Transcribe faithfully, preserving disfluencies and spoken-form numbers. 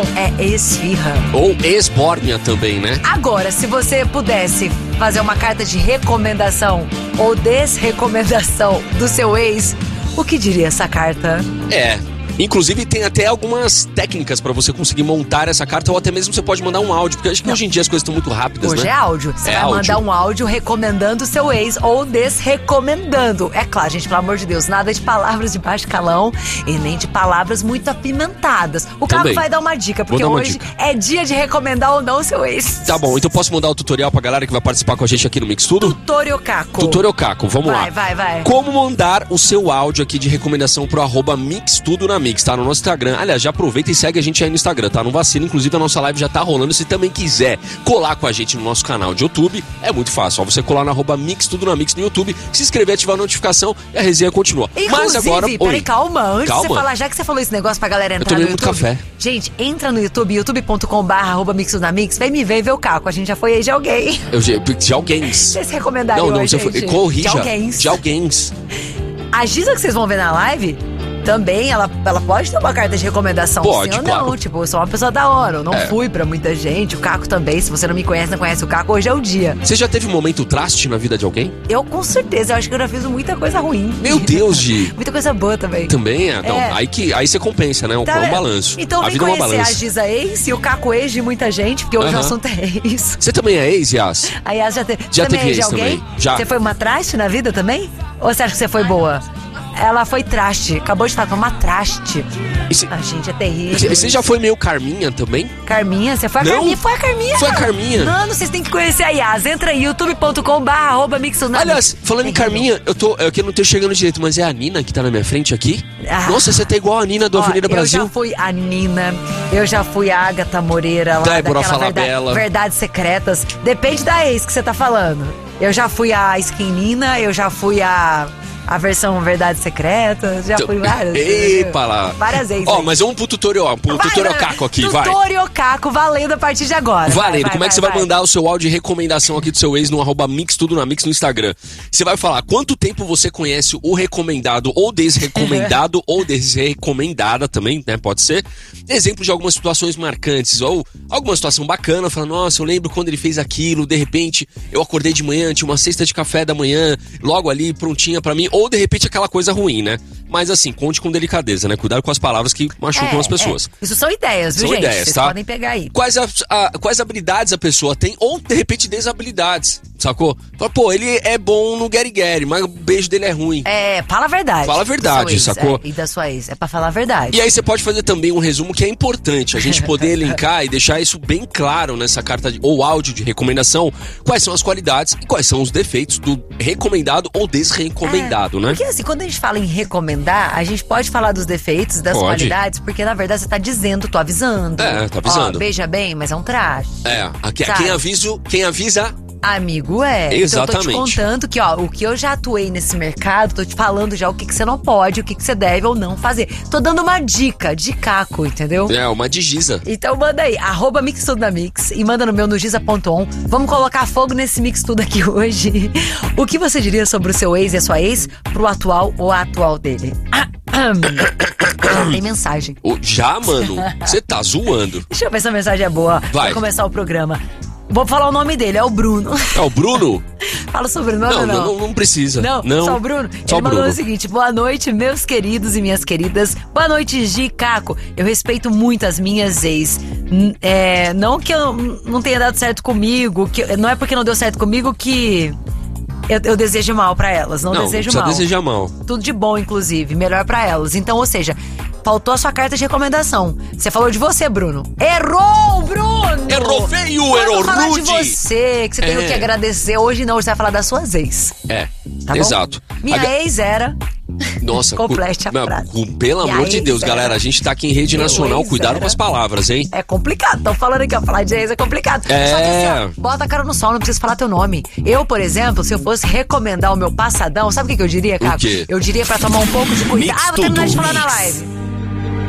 É esfirra. Ou esbórnia também, né? Agora, se você pudesse fazer uma carta de recomendação ou desrecomendação do seu ex, o que diria essa carta? É. Inclusive tem até algumas técnicas pra você conseguir montar essa carta, ou até mesmo você pode mandar um áudio, porque eu acho que Não. hoje em dia as coisas estão muito rápidas, hoje né? Hoje é áudio. Você é vai áudio. mandar um áudio recomendando o seu ex ou desrecomendando. É claro, gente, pelo amor de Deus, nada de palavras de baixo calão e nem de palavras muito apimentadas. O Caco vai dar uma dica, porque uma hoje dica. é dia de recomendar ou não o seu ex. Tá bom, então posso mandar o tutorial pra galera que vai participar com a gente aqui no Mix Tudo? Tutorial Caco. Tutorial Caco, vamos vai, lá. Vai, vai, vai. Como mandar o seu áudio aqui de recomendação pro arroba Mix Tudo na Mix, tá? No nosso Instagram. Aliás, já aproveita e segue a gente aí no Instagram, tá? Não vacila, inclusive a nossa live já tá rolando. Se também quiser colar com a gente no nosso canal de YouTube, é muito fácil. Só você colar no arroba Mix Tudo na Mix no YouTube, se inscrever, ativar a notificação e a resenha continua. Inclusive, Mas agora... peraí, Oi. calma. Antes calma. de você falar, já que você falou esse negócio pra galera entrar no YouTube... Eu tomei muito café. Gente, entra no YouTube, youtube ponto com barra arroba Mix Tudo na Mix, vem me ver e ver o Caco. A gente já foi aí de alguém. Eu, de alguém. Vocês recomendariam Não, não, você foi... Corrija. De alguém. De alguém. A Giza que vocês vão ver na live... Também, ela, ela pode ter uma carta de recomendação. Pode, sim ou claro. não. Tipo, eu sou uma pessoa da hora. Eu não é. fui pra muita gente. O Caco também. Se você não me conhece, não conhece o Caco, hoje é o dia. Você já teve um momento traste na vida de alguém? Eu, com certeza. Eu acho que eu já fiz muita coisa ruim. Meu Deus, Gi. Muita coisa boa também. Também? É. Não, é. Aí, que, aí você compensa, né? Tá é um vendo? balanço. Então a vem vida conhecer é uma balança. a Giza ex e o Caco ex de muita gente, porque hoje uh-huh. o assunto é ex. Você também é ex, Yas? A Yas já, te... já também teve é de ex alguém? também. Já. Você foi uma traste na vida também? Ou você acha que você foi boa? Ela foi traste. Acabou de falar, foi uma traste. Cê... A gente é terrível. Você já foi meio Carminha também? Carminha? Você foi a não. Carminha? Foi a Carminha. Foi a Carminha. Mano, vocês têm que conhecer a Yas. Entra aí, youtube ponto com barra arroba Mix Tudo na Mix. Aliás, falando em Carminha, eu tô, eu que não tô chegando direito, mas é a Nina que tá na minha frente aqui? Ah. Nossa, você tá igual a Nina do Ó, Avenida Brasil. Eu já fui a Nina, eu já fui a Agatha Moreira lá, Débora daquela Falabella. verdade, Verdades Secretas. Depende da ex que você tá falando. Eu já fui a Skin Nina, eu já fui a... A versão Verdades Secretas, já fui várias. Epa lá. Várias vezes. Ó, oh, mas vamos pro tutorial, pro vai, tutorial Caco aqui, vai. Tutorial Caco, valendo a partir de agora. Valendo, vai, como vai, é que você vai, vai mandar o seu áudio de recomendação aqui do seu ex no arroba Mix Tudo na Mix no Instagram? Você vai falar quanto tempo você conhece o recomendado ou desrecomendado ou desrecomendada também, né, pode ser. Exemplo de algumas situações marcantes ou alguma situação bacana, fala, nossa, eu lembro quando ele fez aquilo, de repente eu acordei de manhã, tinha uma cesta de café da manhã, logo ali prontinha pra mim, ou de repente aquela coisa ruim, né? Mas assim, conte com delicadeza, né? Cuidado com as palavras que machucam é, as pessoas. É. Isso são ideias, viu, são gente? ideias, Vocês tá? podem pegar aí. Quais, a, a, quais habilidades a pessoa tem, ou de repente desabilidades, sacou? Fala, pô, ele é bom no gueri-gueri, mas o beijo dele é ruim. É, fala a verdade. Fala a verdade, ex, sacou? É, e da sua ex, é pra falar a verdade. E aí você pode fazer também um resumo que é importante, a gente poder elencar e deixar isso bem claro nessa carta de, ou áudio de recomendação, quais são as qualidades e quais são os defeitos do recomendado ou desrecomendado, é, né? Porque assim, quando a gente fala em recomendar, a gente pode falar dos defeitos, das pode. qualidades, porque na verdade você tá dizendo, tô avisando. É, tá avisando. Ó, beija bem, mas é um traje. É, aqui, quem, aviso, quem avisa... Amigo, é. Exatamente. Então eu tô te contando que, ó, o que eu já atuei nesse mercado, tô te falando já o que, que você não pode, o que, que você deve ou não fazer. Tô dando uma dica de Caco, entendeu? É, uma de Giza. Então manda aí, arroba Mix Tudo na Mix e manda no meu no giza ponto on. Vamos colocar fogo nesse Mix Tudo aqui hoje. O que você diria sobre o seu ex e a sua ex pro atual ou a atual dele? Tem mensagem. Oh, já, mano? Você tá zoando. Deixa eu ver se a mensagem é boa. Vai. Pra começar o programa. Vou falar o nome dele, é o Bruno. É o Bruno? Fala o sobrenome não, ou não? não? Não precisa. Não, não. só o Bruno? Só Ele o mandou Bruno. o seguinte, boa noite, meus queridos e minhas queridas. Boa noite, Gi, Caco. Eu respeito muito as minhas ex. N- é, não que eu não tenha dado certo comigo, que, não é porque não deu certo comigo que... Eu, eu desejo mal pra elas, não, Não, desejo não mal. desejar mal. Tudo de bom, inclusive, melhor pra elas. Então, ou seja, faltou a sua carta de recomendação. Você falou de você, Bruno. Errou, Bruno! Errou feio, Quando errou falar rude. de você, que você tem É. o que agradecer. Hoje não, hoje você vai falar das suas ex. É, Tá bom? exato. Minha A- ex era... Nossa, Complete a cu- frase. cu- pelo Minha amor de ex Deus, era- galera, a gente tá aqui em rede Meu nacional, ex cuidado era- com as palavras, hein? É complicado, tô falando aqui, ó, falar de ex é complicado. É. Só que assim, ó, bota a cara no sol, não precisa falar teu nome. Eu, por exemplo, se eu fosse recomendar o meu passadão, sabe o que, que eu diria, Caco? quê? Eu diria pra tomar um pouco de cuidado. Mix Ah, vou terminar de Tudo. falar na Mix. live.